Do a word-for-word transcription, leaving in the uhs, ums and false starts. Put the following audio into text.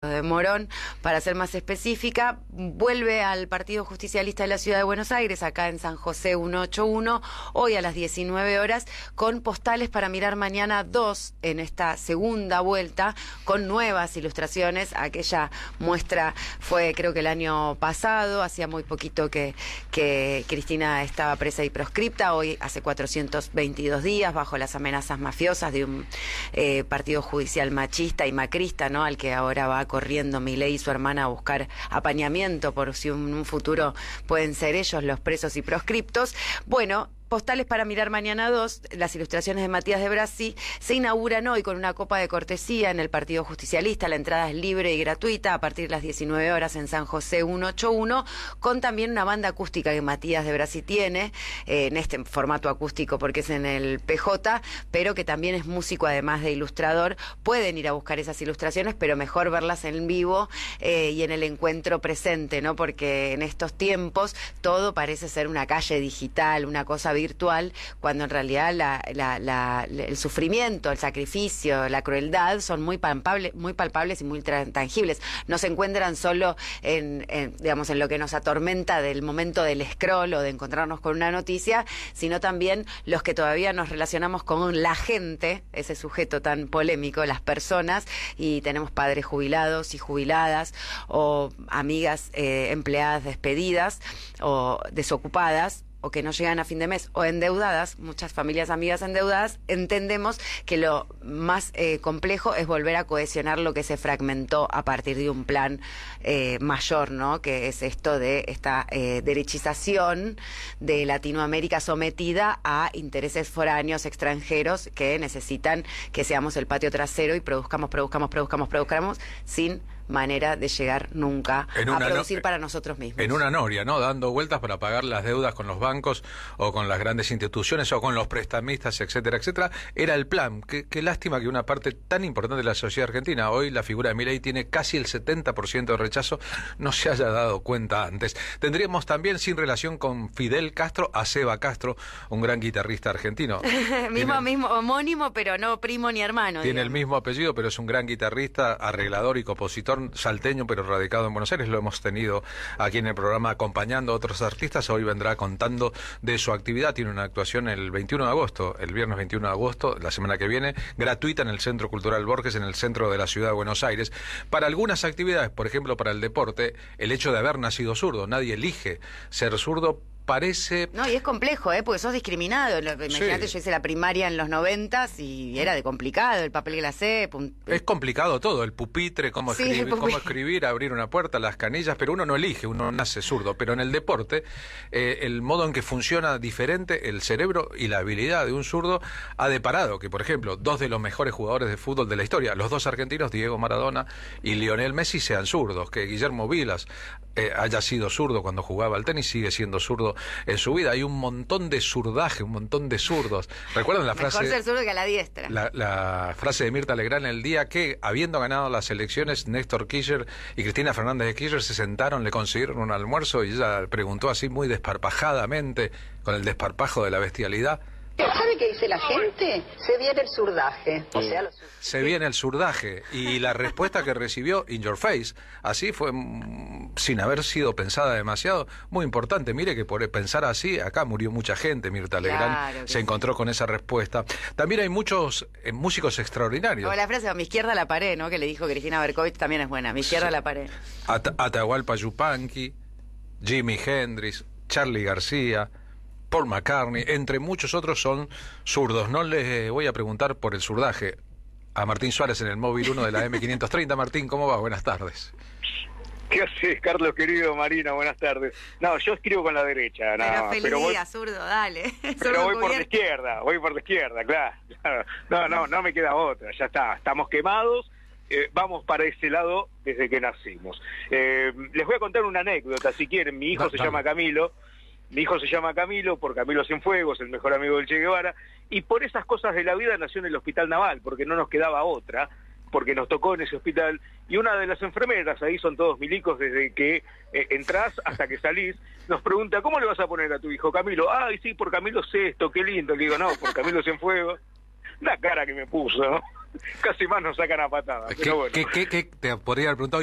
de Morón, para ser más específica, vuelve al Partido Justicialista de la Ciudad de Buenos Aires, acá en San José ciento ochenta y uno, hoy a las diecinueve horas, con postales para mirar mañana dos en esta segunda vuelta, con nuevas ilustraciones. Aquella muestra fue creo que el año pasado, hacía muy poquito que, que Cristina estaba presa y proscripta, hoy hace cuatrocientos veintidós días, bajo las amenazas mafiosas de un eh, partido judicial machista y macrista, ¿no?, al que ahora va corriendo Milei y su hermana a buscar apañamiento por si en un futuro pueden ser ellos los presos y proscriptos. Bueno, postales para mirar mañana dos, las ilustraciones de Matías de Brasi, se inauguran hoy con una copa de cortesía en el Partido Justicialista. La entrada es libre y gratuita a partir de las diecinueve horas en San José ciento ochenta y uno, con también una banda acústica que Matías de Brasi tiene, eh, en este formato acústico porque es en el P J, pero que también es músico además de ilustrador. Pueden ir a buscar esas ilustraciones, pero mejor verlas en vivo eh, y en el encuentro presente, ¿no? Porque en estos tiempos todo parece ser una calle digital, una cosa virtual, cuando en realidad la, la, la, el sufrimiento, el sacrificio, la crueldad son muy palpables, muy palpables y muy tangibles. No se encuentran solo en, en, digamos, en lo que nos atormenta del momento del scroll o de encontrarnos con una noticia, sino también los que todavía nos relacionamos con la gente, ese sujeto tan polémico, las personas, y tenemos padres jubilados y jubiladas, o amigas eh, empleadas despedidas o desocupadas, o que no llegan a fin de mes, o endeudadas, muchas familias amigas endeudadas. Entendemos que lo más eh, complejo es volver a cohesionar lo que se fragmentó a partir de un plan eh, mayor, ¿no?, que es esto de esta eh, derechización de Latinoamérica sometida a intereses foráneos, extranjeros, que necesitan que seamos el patio trasero y produzcamos, produzcamos, produzcamos, produzcamos, sin manera de llegar nunca a producir no, para nosotros mismos. En una noria, ¿no?, dando vueltas para pagar las deudas con los bancos o con las grandes instituciones o con los prestamistas, etcétera, etcétera. Era el plan. Qué, qué lástima que una parte tan importante de la sociedad argentina, hoy la figura de Milei tiene casi el setenta por ciento de rechazo, no se haya dado cuenta antes. Tendríamos también, sin relación con Fidel Castro, a Seba Castro, un gran guitarrista argentino. mismo, tiene, mismo, homónimo, pero no primo ni hermano. Tiene digamos. el mismo apellido, pero es un gran guitarrista, arreglador y compositor salteño, pero radicado en Buenos Aires. Lo hemos tenido aquí en el programa acompañando a otros artistas. Hoy vendrá contando de su actividad. Tiene una actuación el veintiuno de agosto, el viernes veintiuno de agosto, la semana que viene, gratuita en el Centro Cultural Borges, en el centro de la ciudad de Buenos Aires. Para algunas actividades, por ejemplo, para el deporte, el hecho de haber nacido zurdo, nadie elige ser zurdo, parece... No, y es complejo, ¿eh? Porque sos discriminado. Imagínate, sí. Yo hice la primaria en los noventas y era de complicado, el papel glacé... Pum... Es complicado todo, el pupitre, cómo, sí, escribir, pupitre. cómo escribir, abrir una puerta, las canillas, pero uno no elige, uno nace zurdo. Pero en el deporte, eh, el modo en que funciona diferente el cerebro y la habilidad de un zurdo ha deparado que, por ejemplo, dos de los mejores jugadores de fútbol de la historia, los dos argentinos, Diego Maradona y Lionel Messi, sean zurdos, que Guillermo Vilas eh, haya sido zurdo cuando jugaba al tenis, sigue siendo zurdo en su vida. Hay un montón de zurdaje, un montón de zurdos. ¿Recuerdan la frase? Mejor ser zurdo que a la diestra. La, la frase de Mirta Legrand el día que, habiendo ganado las elecciones, Néstor Kirchner y Cristina Fernández de Kirchner se sentaron, le consiguieron un almuerzo y ella preguntó así muy desparpajadamente, con el desparpajo de la bestialidad: ¿sabe qué dice la gente? Se viene el zurdaje. O sea, los... Se viene el zurdaje. Y la respuesta que recibió, in your face, así fue, mmm, sin haber sido pensada demasiado, muy importante. Mire que por pensar así, acá murió mucha gente. Mirta Legrand claro se sí. encontró con esa respuesta. También hay muchos eh, músicos extraordinarios. O la frase, a mi izquierda la pared, ¿no?, que le dijo Cristina Berkovich, también es buena. Mi izquierda sí. la pared. At Atahualpa Yupanqui, Jimi Hendrix, Charly García, Paul McCartney, entre muchos otros, son zurdos. No les voy a preguntar por el zurdaje a Martín Suárez en el móvil uno de la M quinientos treinta. Martín, ¿cómo va? Buenas tardes. ¿Qué haces, Carlos, querido? Marina, buenas tardes. No, yo escribo con la derecha. No, pero feliz pero voy, día, zurdo, dale. Pero voy por la izquierda, voy por la izquierda, claro. claro. No, no, no me queda otra, ya está. Estamos quemados. Eh, vamos para ese lado desde que nacimos. Eh, les voy a contar una anécdota, si quieren. Mi hijo no, se no. llama Camilo. Mi hijo se llama Camilo por Camilo Cienfuegos, el mejor amigo del Che Guevara, y por esas cosas de la vida nació en el Hospital Naval, porque no nos quedaba otra, porque nos tocó en ese hospital, y una de las enfermeras, ahí son todos milicos desde que eh, entrás hasta que salís, nos pregunta: ¿cómo le vas a poner a tu hijo? Camilo. Ay, sí, por Camilo Sesto, qué lindo. Le digo: no, por Camilo Cienfuegos. La cara que me puso, ¿no? casi más nos sacan a patadas. ¿Qué, pero bueno. ¿qué, qué, qué, te podría haber preguntado?